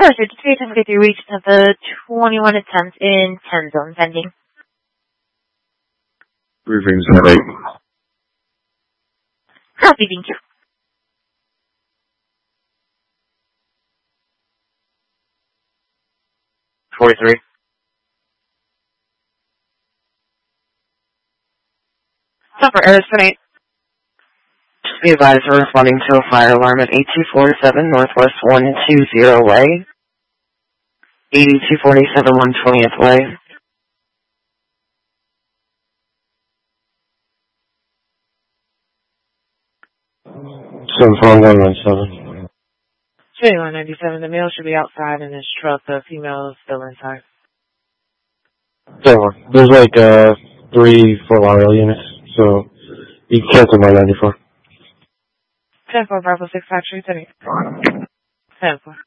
53 1053 reached at the 21 attempt in 10 zone pending. Briefing 7-8. Copy, thank you. $43. Stopper, Arizona 8. Be advised we're responding to a fire alarm at 8247 Northwest 120 Way. 8247 120th Way. 74197. 2197, the male should be outside in his truck, the female is still inside. There's like 3 Fort Lauderdale units, so you can cancel my 94. 10-4, Bravo 6 Factory 10-4.